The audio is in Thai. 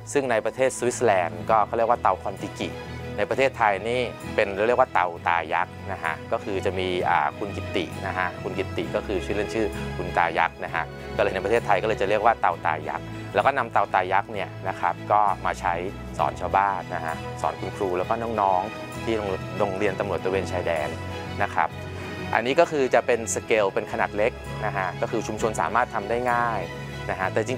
ซึ่งในประเทศสวิตเซอร์แลนด์ก็เขาเรียกว่าเตาคอนติกิในประเทศไทยนี่เป็นเรียกว่าเตาตายักษ์นะฮะก็คือจะมีคุณกิตตินะฮะคุณกิตติก็คือชื่อเล่นชื่อคุณตายักษ์นะฮะก็เลยในประเทศไทยก็เลยจะเรียกว่าเตาตายักษ์แล้วก็นำเตาตายักษ์เนี่ยนะครับก็มาใช้สอนชาวบ้านนะฮะสอนคุณครูแล้วก็น้องๆที่โรงเรียนตำรวจตระเวนชายแดนนะครับอันนี้ก็คือจะเป็นสเกลเป็นขนาดเล็กนะฮะก็คือชุมชนสามารถทำได้ง่ายนะฮะแต่จ